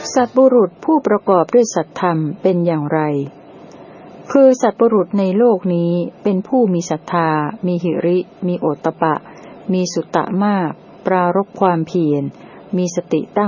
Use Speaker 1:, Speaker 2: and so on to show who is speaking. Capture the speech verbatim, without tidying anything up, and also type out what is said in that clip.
Speaker 1: สัตบุรุษผู้ประกอบด้วยสัตธรรมเป็นอย่างไรคือสัตบุรุษในโลกนี้เป็นผู้มีศรัทธามีหิริมีโอตตัปปะมีสุตตะมากปรารภความเพียรมีสติตั้ง